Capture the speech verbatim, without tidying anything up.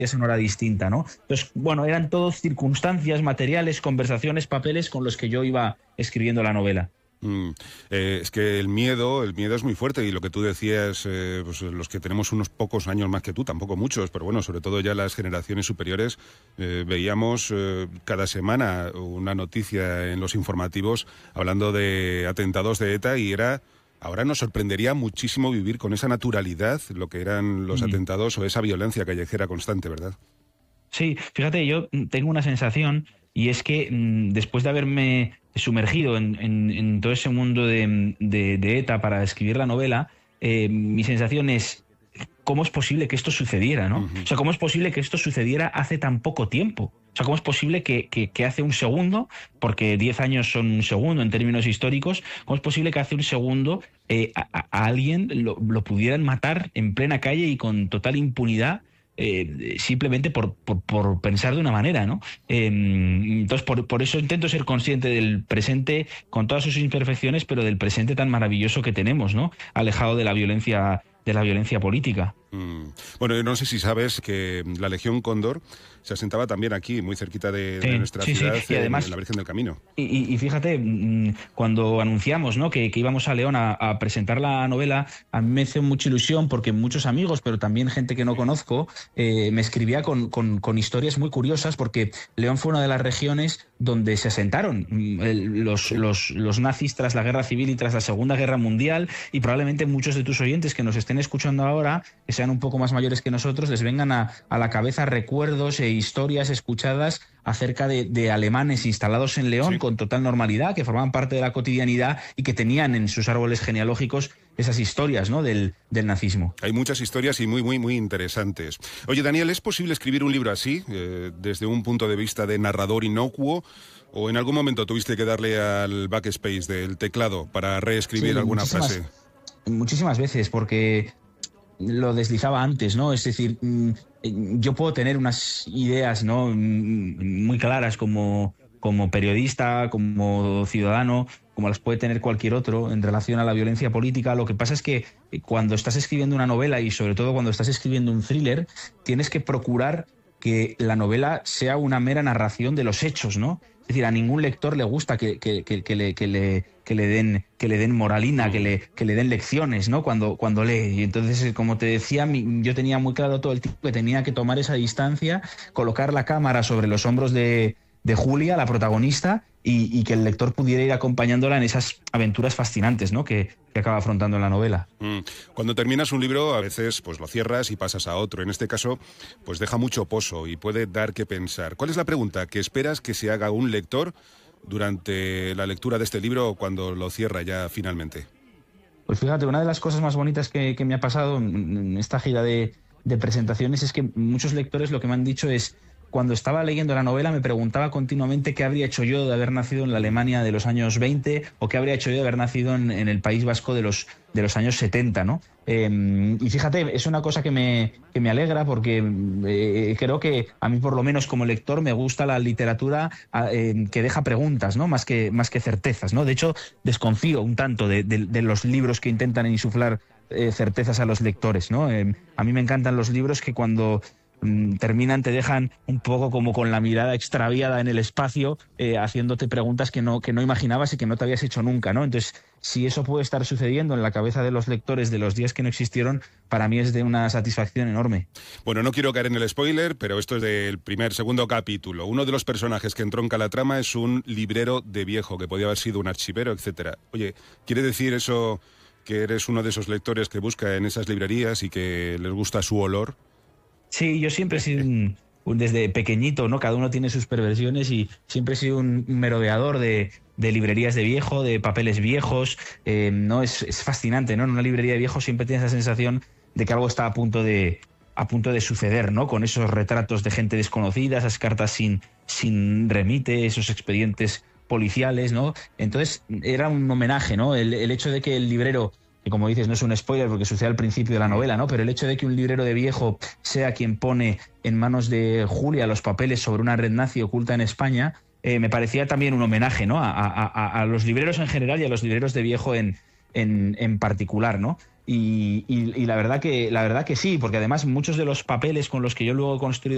sonora distinta, ¿no? Entonces, bueno, eran todos circunstancias, materiales, conversaciones, papeles con los que yo iba escribiendo la novela. Mm, eh, es que el miedo, el miedo es muy fuerte, y lo que tú decías, eh, pues los que tenemos unos pocos años más que tú, tampoco muchos, pero bueno, sobre todo ya las generaciones superiores, eh, veíamos eh, cada semana una noticia en los informativos hablando de atentados de ETA, y era... Ahora nos sorprendería muchísimo vivir con esa naturalidad lo que eran los mm. atentados o esa violencia callejera constante, ¿verdad? Sí, fíjate, yo tengo una sensación, y es que mmm, después de haberme sumergido en, en, en todo ese mundo de, de, de ETA para escribir la novela, eh, mi sensación es ¿cómo es posible que esto sucediera, ¿no? Uh-huh. O sea, ¿cómo es posible que esto sucediera hace tan poco tiempo? O sea, ¿cómo es posible que, que, que hace un segundo, porque diez años son un segundo en términos históricos, cómo es posible que hace un segundo eh, a, a alguien lo, lo pudieran matar en plena calle y con total impunidad? Eh, simplemente por, por, por pensar de una manera, ¿no? Eh, entonces, por, por eso intento ser consciente del presente con todas sus imperfecciones, pero del presente tan maravilloso que tenemos, ¿no? Alejado de la violencia, de la violencia política. Mm. Bueno, yo no sé si sabes que la Legión Cóndor se asentaba también aquí, muy cerquita de, sí, de nuestra sí, ciudad, sí. Y además, en la Virgen del Camino. Y, y, y fíjate, cuando anunciamos, ¿no?, que, que íbamos a León a, a presentar la novela, a mí me hizo mucha ilusión porque muchos amigos, pero también gente que no conozco, eh, me escribía con, con, con historias muy curiosas, porque León fue una de las regiones donde se asentaron los, los, los nazis tras la Guerra Civil y tras la Segunda Guerra Mundial, y probablemente muchos de tus oyentes que nos estén escuchando ahora, que sean un poco más mayores que nosotros, les vengan a, a la cabeza recuerdos e historias escuchadas acerca de, de alemanes instalados en León, sí, con total normalidad, que formaban parte de la cotidianidad y que tenían en sus árboles genealógicos esas historias, ¿no?, del, del nazismo. Hay muchas historias y muy, muy, muy interesantes. Oye, Daniel, ¿es posible escribir un libro así, eh, desde un punto de vista de narrador inocuo, o en algún momento tuviste que darle al backspace del teclado para reescribir sí, alguna frase? Muchísimas veces, porque lo deslizaba antes, ¿no? Es decir, yo puedo tener unas ideas, ¿no?, muy claras como, como periodista, como ciudadano, como las puede tener cualquier otro en relación a la violencia política. Lo que pasa es que cuando estás escribiendo una novela, y sobre todo cuando estás escribiendo un thriller, tienes que procurar que la novela sea una mera narración de los hechos, ¿no? Es decir, a ningún lector le gusta que, que, que, que, le, que, le, que, le, den, que le den moralina, que le, que le den lecciones, ¿no?, cuando, cuando lee. Y entonces, como te decía, yo tenía muy claro todo el tiempo que tenía que tomar esa distancia, colocar la cámara sobre los hombros de, de Julia, la protagonista, y, y que el lector pudiera ir acompañándola en esas aventuras fascinantes, ¿no?, que, que acaba afrontando en la novela. Mm. Cuando terminas un libro, a veces pues lo cierras y pasas a otro. En este caso, pues deja mucho pozo y puede dar que pensar. ¿Cuál es la pregunta que esperas que se haga un lector durante la lectura de este libro o cuando lo cierra ya finalmente? Pues fíjate, una de las cosas más bonitas que, que me ha pasado en esta gira de, de presentaciones es que muchos lectores lo que me han dicho es: cuando estaba leyendo la novela me preguntaba continuamente qué habría hecho yo de haber nacido en la Alemania de los años veinte, o qué habría hecho yo de haber nacido en, en el País Vasco de los, de los años setenta, ¿no? Eh, y fíjate, es una cosa que me, que me alegra, porque eh, creo que a mí, por lo menos como lector, me gusta la literatura eh, que deja preguntas, ¿no?, más que, más que certezas, ¿no? De hecho, desconfío un tanto de, de, de los libros que intentan insuflar eh, certezas a los lectores, ¿no? Eh, a mí me encantan los libros que cuando terminan te dejan un poco como con la mirada extraviada en el espacio, eh, haciéndote preguntas que no, que no imaginabas y que no te habías hecho nunca, ¿no? Entonces, si eso puede estar sucediendo en la cabeza de los lectores de los días que no existieron, para mí es de una satisfacción enorme. Bueno, no quiero caer en el spoiler, pero esto es del primer, segundo capítulo. Uno de los personajes que entronca la trama es un librero de viejo, que podía haber sido un archivero, etcétera. Oye, ¿quiere decir eso que eres uno de esos lectores que busca en esas librerías y que les gusta su olor? Sí, yo siempre he sido un, un, desde pequeñito, ¿no? Cada uno tiene sus perversiones, y siempre he sido un merodeador de, de librerías de viejo, de papeles viejos, eh, ¿no? Es, es fascinante, ¿no? En una librería de viejo siempre tienes la sensación de que algo está a punto de, a punto de suceder, ¿no? Con esos retratos de gente desconocida, esas cartas sin, sin remite, esos expedientes policiales, ¿no? Entonces era un homenaje, ¿no? El, el hecho de que el librero, que como dices no es un spoiler porque sucede al principio de la novela, ¿no?, pero el hecho de que un librero de viejo sea quien pone en manos de Julia los papeles sobre una red nazi oculta en España, eh, me parecía también un homenaje, ¿no?, a, a, a los libreros en general y a los libreros de viejo en, en, en particular, ¿no? Y, y, y la verdad que la verdad que sí, porque además muchos de los papeles con los que yo luego he construido